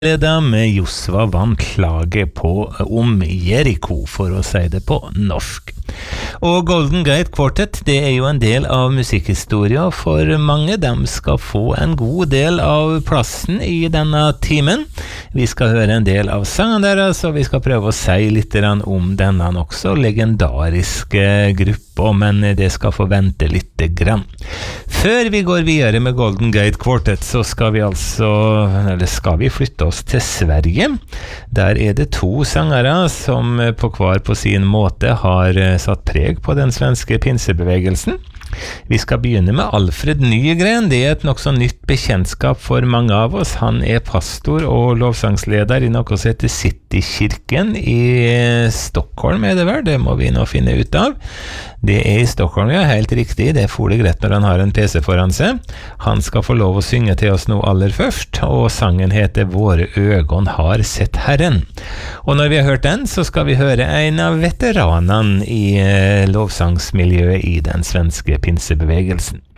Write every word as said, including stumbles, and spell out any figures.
Leda med Josva vann klage på om Jericho, for å si det på norsk. Og Golden Gate Quartet, det er jo en del av musikkhistoria for mange. De skal få en god del av plassen i denne timen. Vi skal høre en del av sangen deres, og vi skal prøve å si litt om denne også legendariske gruppa, men det skal få vente litt grann. Før vi går videre med Golden Gate Quartet, så skal vi altså, eller skal vi flytte oss til Sverige. Der er det to sangere som på hver på sin måte har satt preg på den svenske pinsebevegelsen. Vi skal begynne med Alfred Nygren. Det er et nok så nytt bekjentskap for mange av oss. Han er pastor og lovsangsleder i noe som heter Citykirken i Stockholm, er det vel? Det må vi nå finne ut av. Det er i Stockholm, ja, helt riktig. Det får det greit når han har en P C foran seg. Han skal få lov å synge til oss nå aller først, og sangen heter Våre øgon har sett Herren. Og når vi har hørt den, så skal vi høre en av veteranene i lovsangsmiljøet i den svenske pinsebevegelsen.